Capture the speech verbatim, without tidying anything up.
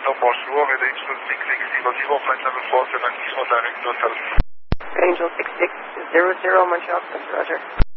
Delta Barcelona, with Angel six six zero zero, flight level four seven zero, direct hotel. Angel six six zero zero, Montreal, Roger.